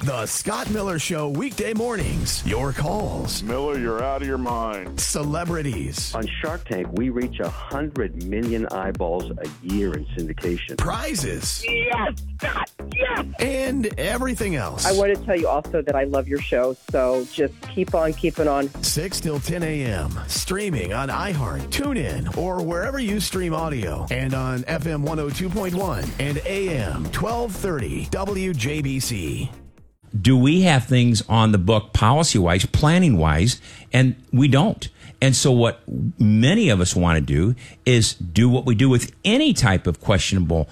The Scott Miller Show, weekday mornings. Your calls. Miller, you're out of your mind. Celebrities. On Shark Tank, we reach 100 million eyeballs a year in syndication. Prizes. Yes, Scott, yes! And everything else. I want to tell you also that I love your show, so just keep on keeping on. 6 till 10 a.m. Streaming on iHeart, TuneIn, or wherever you stream audio. And on FM 102.1 and AM 1230 WJBC. Do we have things on the book policy-wise, planning-wise, and we don't? And so what many of us want to do is do what we do with any type of questionable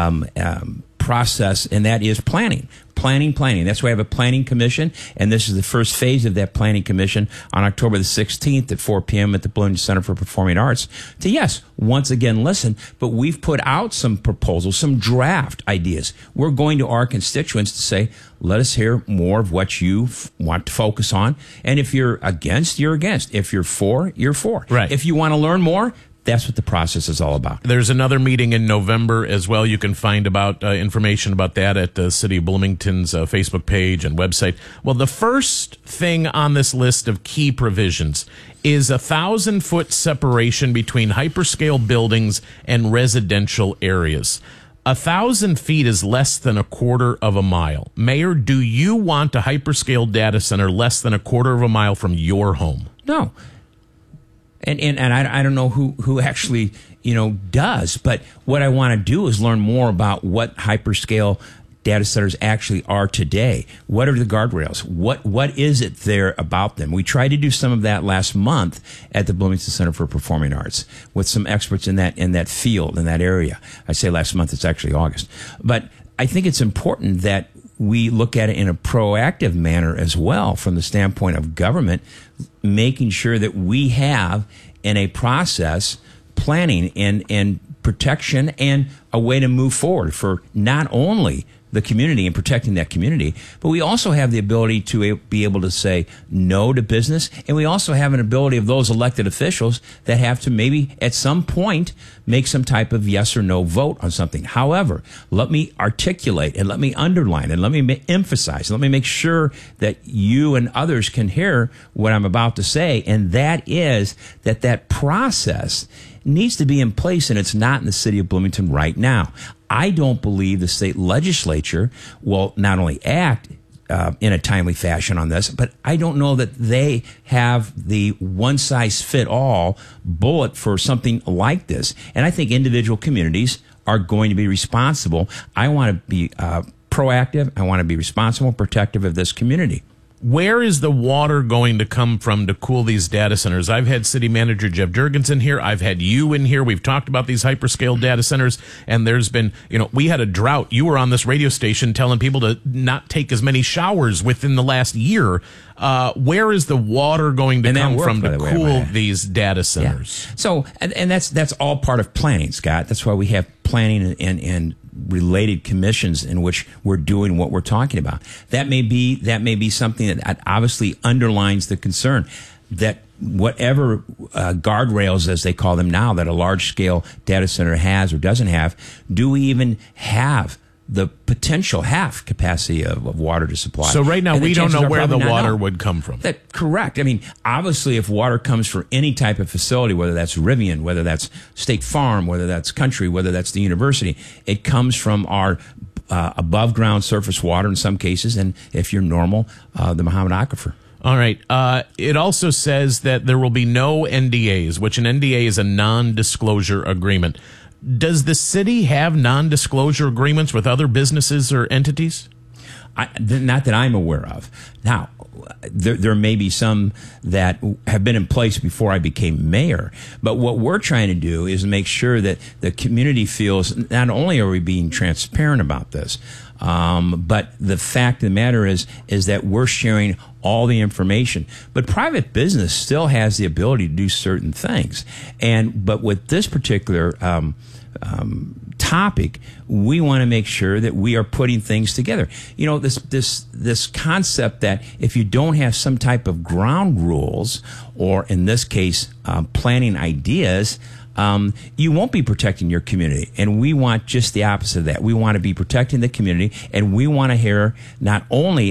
process, and that is planning. Planning. That's why I have a planning commission, and this is the first phase of that planning commission on October the 16th at 4 p.m. at the Bloomington Center for Performing Arts to, yes, once again listen, but we've put out some proposals, some draft ideas. We're going to our constituents to say, let us hear more of what you want to focus on, and if you're against, you're against. If you're for, you're for. Right. If you want to learn more, that's what the process is all about. There's another meeting in November as well. You can find about information about that at the City of Bloomington's Facebook page and website. Well, the first thing on this list of key provisions is 1,000-foot separation between hyperscale buildings and residential areas. 1,000 feet is less than a quarter of a mile. Mayor, do you want a hyperscale data center less than a quarter of a mile from your home? No. And I don't know who actually, does, but what I want to do is learn more about what hyperscale data centers actually are today. What are the guardrails? What is it there about them? We tried to do some of that last month at the Bloomington Center for Performing Arts with some experts in that field, in that area. I say last month, it's actually August. But I think it's important that we look at it in a proactive manner as well from the standpoint of government, making sure that we have in a process planning and protection and a way to move forward for not only the community and protecting that community, but we also have the ability to be able to say no to business, and we also have an ability of those elected officials that have to maybe at some point make some type of yes or no vote on something. However, let me articulate and let me underline and let me emphasize, let me make sure that you and others can hear what I'm about to say, and that is that process needs to be in place, and it's not in the city of Bloomington right now. I don't believe the state legislature will not only act in a timely fashion on this, but I don't know that they have the one-size-fit-all bullet for something like this. And I think individual communities are going to be responsible. I want to be proactive. I want to be responsible, protective of this community. Where is the water going to come from to cool these data centers? I've had City Manager Jeff Jurgensen here. I've had you in here. We've talked about these hyperscale data centers, and there's been, we had a drought. You were on this radio station telling people to not take as many showers within the last year. Where is the water going to come from to cool these data centers? Yeah. So, and that's all part of planning, Scott. That's why we have planning and related commissions in which we're doing what we're talking about. That may be something that obviously underlines the concern that whatever guardrails, as they call them now, that a large-scale data center has or doesn't have, do we even have the potential capacity of water to supply? So right now we don't know where the water would come from. Correct. I mean, obviously, if water comes for any type of facility, whether that's Rivian, whether that's State Farm, whether that's Country, whether that's the university, it comes from our above ground surface water in some cases, and if you're normal, the Muhammad Aquifer. All right. It also says that there will be no NDAs, which an NDA is a non-disclosure agreement. Does the city have non-disclosure agreements with other businesses or entities? Not that I'm aware of. Now, there may be some that have been in place before I became mayor, but what we're trying to do is make sure that the community feels not only are we being transparent about this, but the fact of the matter is that we're sharing all the information. But private business still has the ability to do certain things, but with this particular topic, we want to make sure that we are putting things together. This concept that if you don't have some type of ground rules, or in this case, planning ideas, you won't be protecting your community. And we want just the opposite of that. We want to be protecting the community, and we want to hear not only